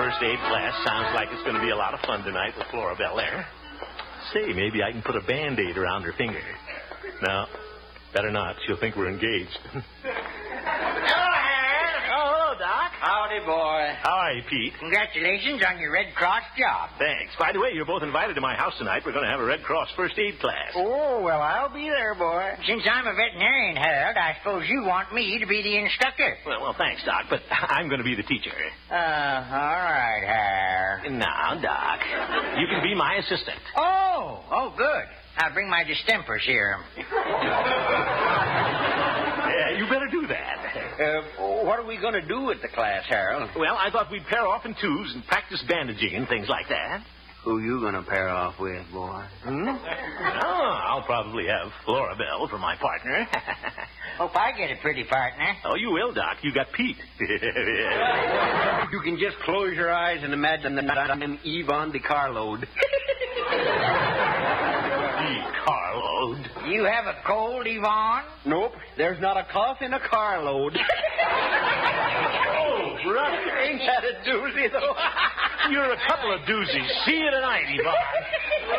first aid class. Sounds like it's going to be a lot of fun tonight with Flora Bell there. Say, maybe I can put a Band-Aid around her finger. No, better not. She'll think we're engaged. Hello, Doc. Howdy, boy. How are you, Pete? Congratulations on your Red Cross job. Thanks. By the way, you're both invited to my house tonight. We're going to have a Red Cross first aid class. Oh, well, I'll be there, boy. Since I'm a veterinarian, Harold, I suppose you want me to be the instructor. Well, thanks, Doc, but I'm going to be the teacher. All right, Harold. Now, Doc, you can be my assistant. Oh, good. I'll bring my distemper serum. Yeah, you better do that. What are we going to do with the class, Harold? Well, I thought we'd pair off in twos and practice bandaging and things like that. Who you going to pair off with, boy? I'll probably have Flora Bell for my partner. Hope I get a pretty partner. Oh, you will, Doc. You got Pete. You can just close your eyes and imagine that I'm Yvonne DeCarlo. Carload. You have a cold, Yvonne? Nope, there's not a cough in a carload. Oh, brother. Ain't that a doozy, though? You're a couple of doozies. See you tonight, Yvonne.